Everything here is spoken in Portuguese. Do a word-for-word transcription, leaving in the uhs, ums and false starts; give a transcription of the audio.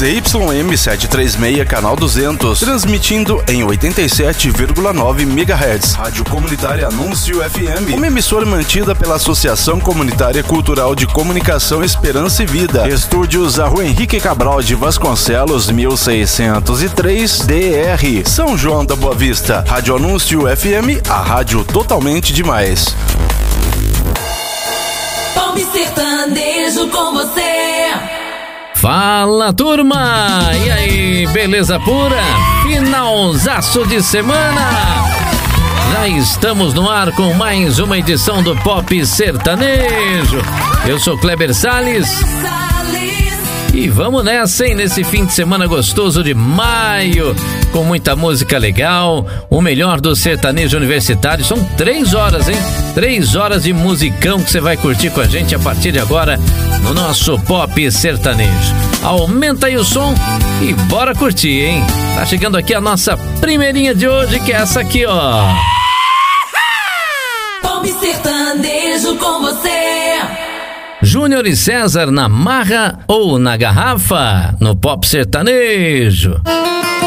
Z Y M setecentos e trinta e seis, canal duzentos, transmitindo em oitenta e sete vírgula nove megahertz. Rádio Comunitária Anúncio F M, uma emissora mantida pela Associação Comunitária Cultural de Comunicação Esperança e Vida. Estúdios a Rua Henrique Cabral de Vasconcelos, mil seiscentos e três, D R, São João da Boa Vista. Rádio Anúncio F M, a rádio totalmente demais. Pop Sertanejo com você. Fala, turma! E aí, beleza pura? Finalzaço de semana! Já estamos no ar com mais uma edição do Pop Sertanejo. Eu sou Kleber Salles. E vamos nessa, hein? Nesse fim de semana gostoso de maio, com muita música legal, o melhor do sertanejo universitário. São três horas, hein? Três horas de musicão que você vai curtir com a gente a partir de agora no nosso Pop Sertanejo. Aumenta aí o som e bora curtir, hein? Tá chegando aqui a nossa primeirinha de hoje, que é essa aqui, ó. Pop Sertanejo com você. Júnior e César na marra ou na garrafa, no Pop Sertanejo.